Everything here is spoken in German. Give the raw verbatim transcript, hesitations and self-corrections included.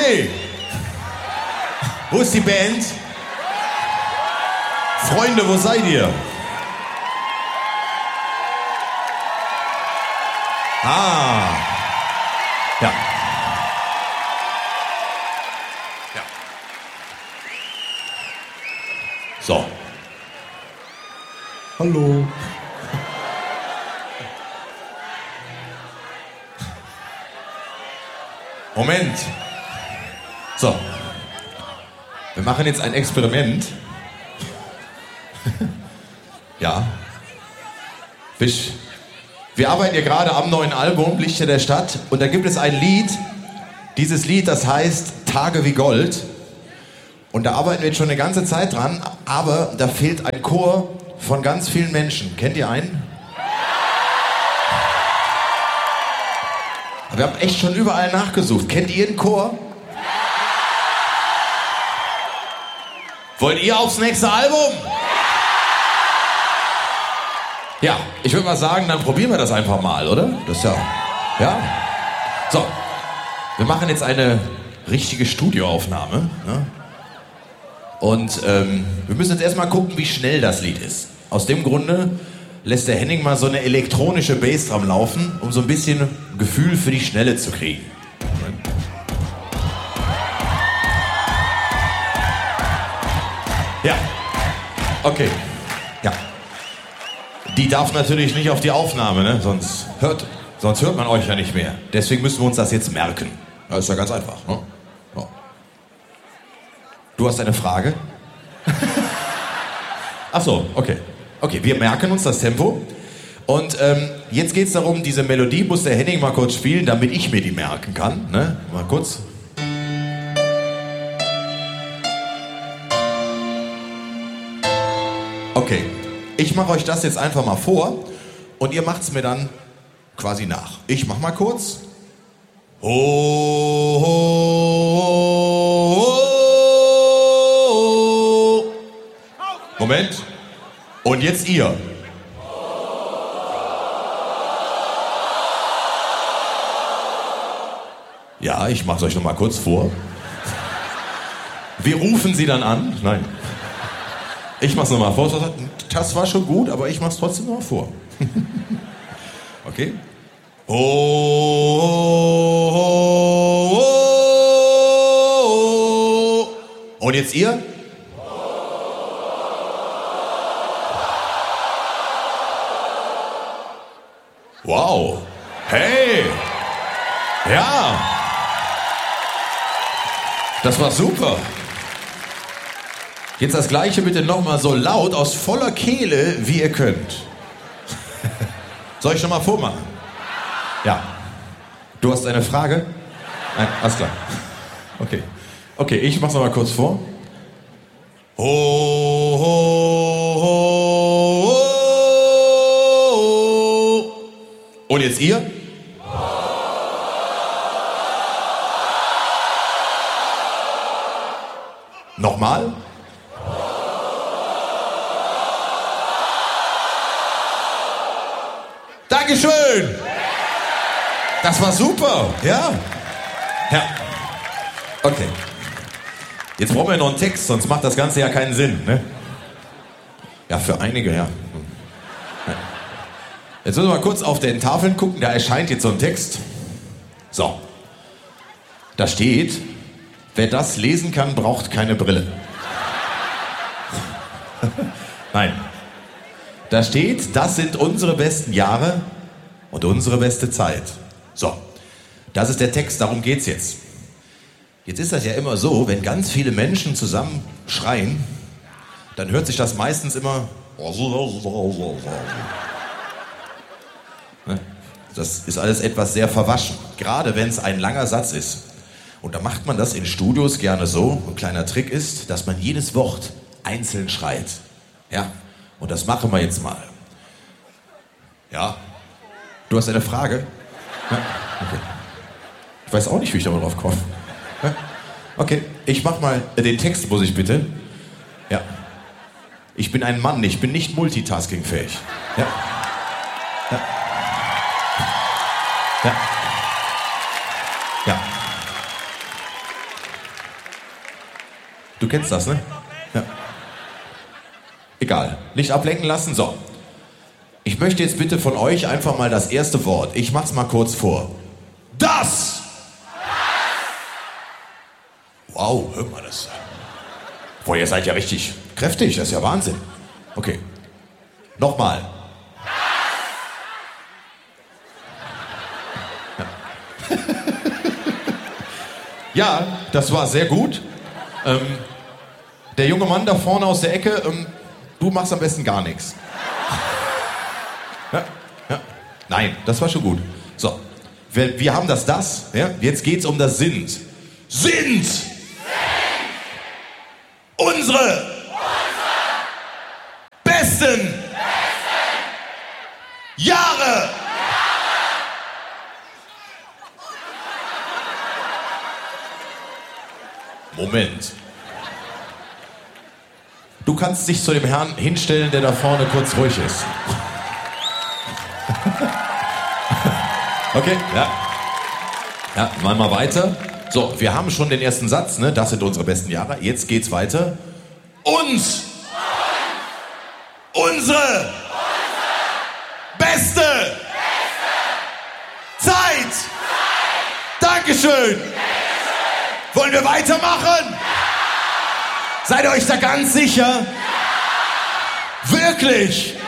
Okay. Wo ist die Band? Freunde, wo seid ihr? Ah. Ja. Ja. So. Hallo. Moment. So. Wir machen jetzt ein Experiment. Ja. Wir arbeiten ja gerade am neuen Album Lichter der Stadt und da gibt es ein Lied. Dieses Lied, das heißt Tage wie Gold. Und da arbeiten wir jetzt schon eine ganze Zeit dran, aber da fehlt ein Chor von ganz vielen Menschen. Kennt ihr einen? Wir haben echt schon überall nachgesucht. Kennt ihr den Chor? Wollt ihr aufs nächste Album? Ja, ich würde mal sagen, dann probieren wir das einfach mal, oder? Das ist ja... Ja? So, wir machen jetzt eine richtige Studioaufnahme. Ne? Und ähm, wir müssen jetzt erstmal gucken, wie schnell das Lied ist. Aus dem Grunde lässt der Henning mal so eine elektronische Bassdrum laufen, um so ein bisschen Gefühl für die Schnelle zu kriegen. Ja, okay, ja. Die darf natürlich nicht auf die Aufnahme, ne? sonst, hört, sonst hört man euch ja nicht mehr. Deswegen müssen wir uns das jetzt merken. Das ist ja ganz einfach. Ne? So. Du hast eine Frage? Ach so, okay. Okay, wir merken uns das Tempo. Und ähm, jetzt geht es darum, diese Melodie muss der Henning mal kurz spielen, damit ich mir die merken kann. Ne? Mal kurz. Okay, ich mache euch das jetzt einfach mal vor und ihr macht es mir dann quasi nach. Ich mach mal kurz. Ho, ho, ho. Moment. Und jetzt ihr. Ja, ich mach's euch noch mal kurz vor. Wir rufen sie dann an. Nein. Ich mach's noch mal vor. Das war schon gut, aber ich mach's trotzdem noch mal vor. Okay? Oh, oh, oh, oh. Und jetzt ihr? Wow. Hey. Ja. Das war super. Jetzt das Gleiche bitte nochmal so laut aus voller Kehle, wie ihr könnt. Soll ich schon mal vormachen? Ja. Du hast eine Frage? Nein, alles klar. Okay. Okay, ich mach's noch mal kurz vor. Ho, ho, ho, ho. Und jetzt ihr? Nochmal? Dankeschön! Das war super, ja? Ja. Okay. Jetzt brauchen wir noch einen Text, sonst macht das Ganze ja keinen Sinn, ne? Ja, für einige, ja. Jetzt müssen wir mal kurz auf den Tafeln gucken, da erscheint jetzt so ein Text. So. Da steht, wer das lesen kann, braucht keine Brille. Nein. Da steht, das sind unsere besten Jahre und unsere beste Zeit. So, das ist der Text, darum geht's jetzt. Jetzt ist das ja immer so, wenn ganz viele Menschen zusammen schreien, dann hört sich das meistens immer... Das ist alles etwas sehr verwaschen, gerade wenn es ein langer Satz ist. Und da macht man das in Studios gerne so. Ein kleiner Trick ist, dass man jedes Wort einzeln schreit. Ja, und das machen wir jetzt mal. Ja, du hast eine Frage? Ja? Okay. Ich weiß auch nicht, wie ich da mal drauf komme. Ja? Okay, ich mach mal den Text, muss ich bitte. Ja. Ich bin ein Mann, ich bin nicht multitaskingfähig. Ja. Ja. Ja. Ja. Du kennst das, ne? Ja. Egal. Nicht ablenken lassen. So. Ich möchte jetzt bitte von euch einfach mal das erste Wort. Ich mach's mal kurz vor. Das! Wow, hört mal das. Boah, ihr seid ja richtig kräftig. Das ist ja Wahnsinn. Okay. Nochmal. Ja. Ja, das war sehr gut. Ähm, der junge Mann da vorne aus der Ecke, ähm, du machst am besten gar nichts. Ja, ja. Nein, das war schon gut. So, wir, wir haben das Das. Ja? Jetzt geht's um das Sind. Sind! Sind. Unsere! Unsere! Besten! Besten. Jahre! Jahre! Moment. Du kannst dich zu dem Herrn hinstellen, der da vorne kurz ruhig ist. Okay, ja. Ja, mal mal weiter. So, wir haben schon den ersten Satz, ne? Das sind unsere besten Jahre. Jetzt geht's weiter. Uns! Unsere! Unsere! Beste! Beste! Zeit! Zeit! Dankeschön! Dankeschön! Wollen wir weitermachen? Ja! Seid ihr euch da ganz sicher? Ja! Wirklich? Ja!